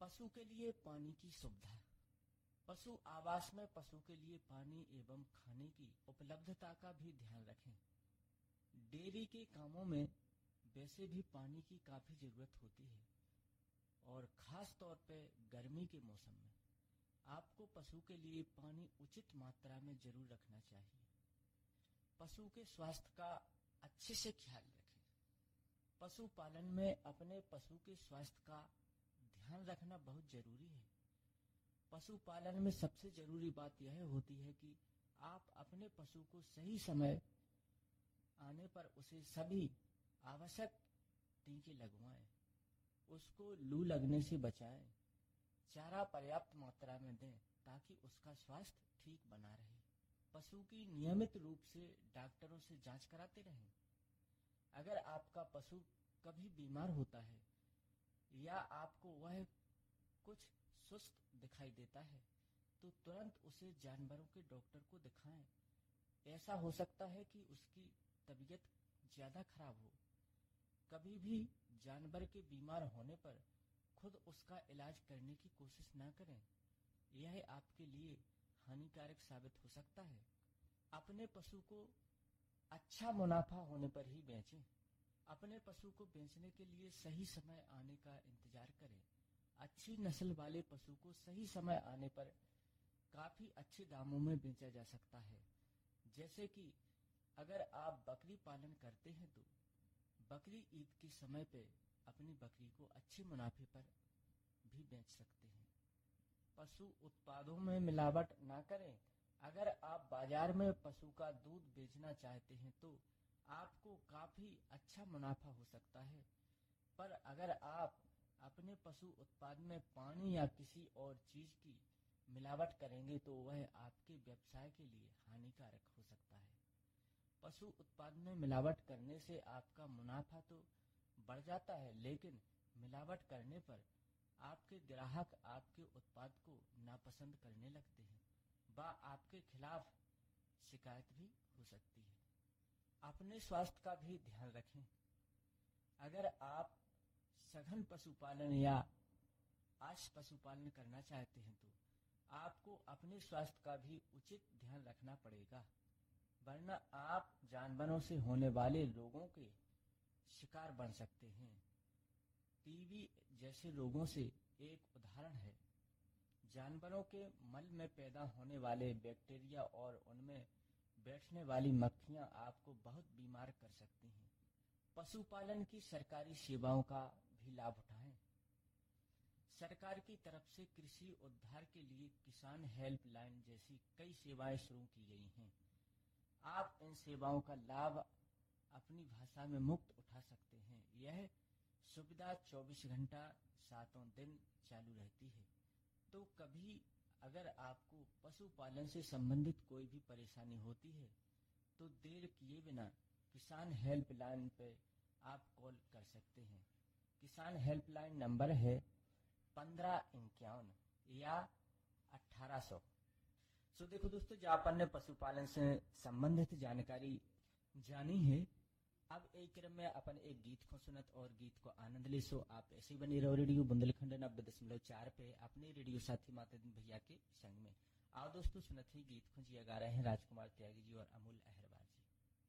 पशु के लिए पानी की सुविधा। पशु आवास में पशु के लिए पानी एवं खाने की उपलब्धता का भी ध्यान रखें। डेयरी के कामों में वैसे भी पानी की काफी जरूरत होती है और खास तौर पे गर्मी के मौसम में आपको पशु के लिए पानी उचित मात्रा में जरूर रखना चाहिए। पशु के स्वास्थ्य का अच्छे से ख्याल रखें। पशु पालन में अपने पशु के स्वास्थ्य का ध्यान रखना बहुत जरूरी है। पशु पालन में सबसे जरूरी बात यह होती है कि आप अपने पशु को सही समय आने पर उसे सभी आवश्यक टीके लगवाएं, उसको लू लगने से बचाएं, चारा पर्याप्त मात्रा में दें ताकि उसका स्वास्थ्य ठीक बना रहे। पशु की नियमित रूप से डॉक्टरों से जांच कराते रहें। अगर आपका पशु कभी बीमार होता है या आपको वह कुछ सुस्त दिखाई देता है तो तुरंत उसे जानवरों के डॉक्टर को दिखाएं। ऐसा हो सकता है कि उसकी तबीयत ज्यादा खराब हो। कभी भी जानवर के बीमार होने पर खुद उसका इलाज करने की कोशिश न करें, यह आपके लिए हानिकारक साबित हो सकता है। अपने पशु को अच्छा मुनाफा होने पर ही बेचें। अपने पशु को बेचने के लिए सही समय आने का इंतजार करें। अच्छी नस्ल वाले पशु को सही समय आने पर काफी अच्छे दामों में बेचा जा सकता है। जैसे कि अगर आप बकरी पालन करते हैं तो बकरी ईद के समय पे अपनी बकरी को अच्छे मुनाफे पर भी बेच सकते हैं। पशु उत्पादों में मिलावट ना करें। अगर आप बाजार में पशु का दूध बेचना चाहते हैं तो आपको काफी अच्छा मुनाफा हो सकता है, पर अगर आप अपने पशु उत्पाद में पानी या किसी और चीज की मिलावट करेंगे तो वह आपके व्यवसाय के लिए हानिकारक हो सकता है। पशु उत्पाद में मिलावट करने से आपका मुनाफा तो बढ़ जाता है, लेकिन मिलावट करने पर आपके ग्राहक आपके उत्पाद को नापसंद करने लगते हैं व आपके खिलाफ शिकायत भी हो सकती है। अपने स्वास्थ्य का भी ध्यान रखें। अगर आप सघन पशुपालन या आश पशुपालन करना चाहते हैं तो आपको अपने स्वास्थ्य का भी उचित ध्यान रखना पड़ेगा, वरना आप जानवरों से होने वाले रोगों के शिकार बन सकते हैं। टीबी जैसे रोगों से एक उदाहरण है। जानवरों के मल में पैदा होने वाले बैक्टीरिया और उनमें बैठने वाली मक्खियां आपको बहुत बीमार कर सकती हैं। पशुपालन की सरकारी सेवाओं का भी लाभ उठाएं। सरकार की तरफ से कृषि उद्धार के लिए किसान हेल्पलाइन जैसी कई सेवाएं शुरू की गई हैं। आप इन सेवाओं का लाभ अपनी भाषा में मुफ्त उठा सकते हैं। यह सुविधा 24 घंटा 7 दिन चालू रहती है। तो कभी अगर आपको पशुपालन से संबंधित कोई भी परेशानी होती है तो देर किए बिना किसान हेल्पलाइन पे आप कॉल कर सकते हैं। किसान हेल्पलाइन नंबर है 1551 या 1800। सो देखो दोस्तों, जो अपन ने पशुपालन से संबंधित जानकारी जानी है, अब एक क्रम में अपन एक गीत को सुनत और गीत को आनंद ले। सो आप ऐसे ही बने रहो रेडियो बुंदेलखंड 90.4 पे अपने रेडियो साथी माता दिन भैया के संग में। आओ दोस्तों, सुनत ही गीत को जिया गा रहे हैं राजकुमार त्यागी जी और अमूल अहरवाल।